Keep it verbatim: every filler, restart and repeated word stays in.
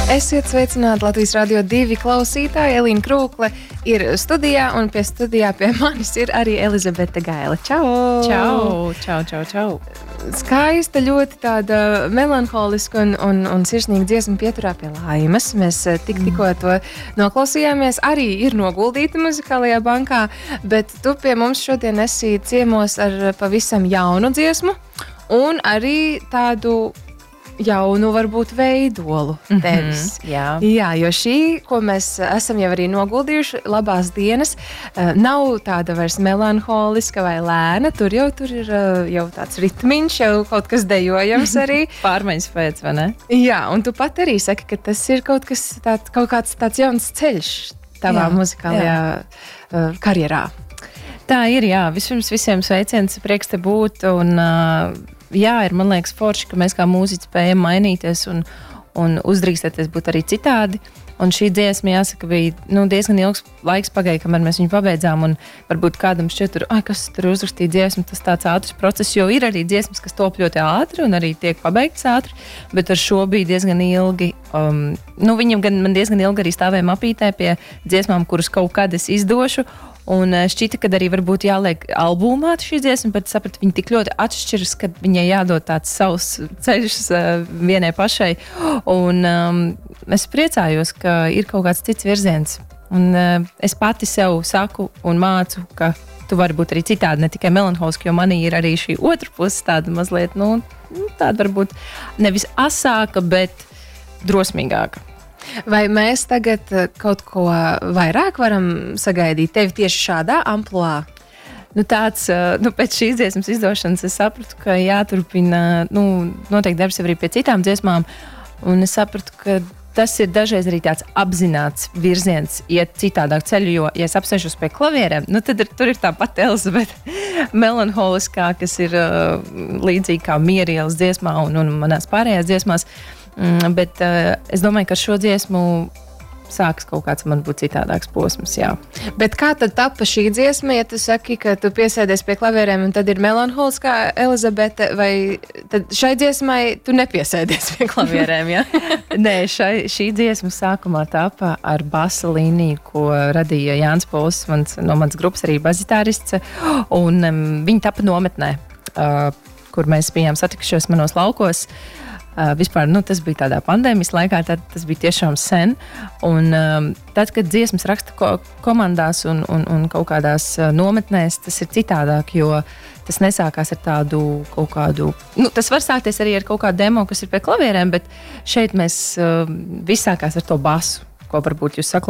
Esiet sveicināti Latvijas Radio divi klausītāji. Elīna Krūkle ir studijā, un pie studijā pie manis ir arī Elizabete Gaile. Čau! Čau, čau, čau, čau. Skaista, ļoti tāda melanholiska un, un, un sirsnīga dziesma pieturā pie laimes. Mēs tik, tikko to noklausījāmies. Arī ir noguldīta muzikālajā bankā, bet tu pie mums šodien esi ciemos ar pavisam jaunu dziesmu un arī tādu jaunu, varbūt, veidolu tevis. Mm-hmm, jā. jā, jo šī, ko mēs esam jau arī noguldījuši, labās dienas, nav tāda vairs melanholiska vai lēna, tur jau, tur ir jau tāds ritmiņš, jau kaut kas dejojams arī. Pārmaiņas pēc, vai ne? Jā, un tu pat arī saki, ka tas ir kaut kas tāds, kaut kāds tāds jauns ceļš tavā jā, muzikālajā jā. karjerā. Tā ir, jā. Vispirms visiem sveiciens, prieks te būt, un uh, jā, ir, man liekas, forši, ka mēs kā mūziķi spējam mainīties un, un uzdrīkstēties būt arī citādi. Un šī dziesma, jāsaka, bija nu, diezgan ilgs laiks pagāja, kamēr mēs viņu pabeidzām. Un varbūt kādam šķiet, ai, kas tur uzrakstīja dziesmu, tas tāds ātrs process, jo ir arī dziesmas, kas top ļoti ātri un arī tiek pabeigts ātri. Bet ar šo bija diezgan ilgi. Um, nu, viņam gan man diezgan ilgi arī stāvēja mapītē pie dziesmām, kuras kaut kad es izdošu. Un šķita, ka arī varbūt jāliek albumā šī dziesma, bet sapratu, viņa tik ļoti atšķiras, ka viņai jādod tāds savs ceļš uh, vienai pašai. Un um, es priecājos, ka ir kaut kāds cits virziens. Un uh, es pati sev saku un mācu, ka tu vari būt arī citādi, ne tikai melanholiski, jo manī ir arī šī otra puse tāda mazliet, nu, tāda varbūt nevis asāka, bet drosmīgāka. Vai mēs tagad kaut ko vairāk varam sagaidīt tevi tieši šādā amplitūdā? Nu, tāds, nu, pēc šīs dziesmas izdošanas es sapratu, ka jāturpina, nu, noteikti darbs arī pie citām dziesmām, un es sapratu, ka tas ir dažreiz arī tāds apzināts virziens, iet citādāk ceļu, jo, ja es apsēšos pie klavierēm, nu, tad ir, tur ir tā pati Elizabete melanholiskā, kas ir uh, līdzīgi kā Mierielas dziesmā un, un manās pārējās dziesmās. Mm, bet uh, es domāju, ka ar šo dziesmu sāks kaut kāds man būt citādāks posms, jā. Bet kā tad tapa šī dziesma, ja tu saki, ka tu piesēdies pie klavierēm un tad ir melanholiskā Elizabete, vai tad šai dziesmai tu nepiesēdies pie klavierēm, jā? Nē, šai, šī dziesma sākumā tapa ar basa līniju, ko radīja Jānis Pols, mans, no manas grupas arī basģitārists, un um, viņi tapa nometnē, uh, kur mēs bijām satikušies manos laukos. Uh, vispār, nu, tas bija tādā pandēmijas laikā, tad tas bija tiešām sen. Un um, tad, kad dziesmas raksta ko komandās un, un, un kaut kādās uh, nometnēs, tas ir citādāk, jo tas nesākās ar tādu kaut kādu, nu, tas var sākties arī ar kaut kādu demo, kas ir pie klavierēm, bet šeit mēs uh, viss sākās ar to basu, ko varbūt jūs saklausījāt.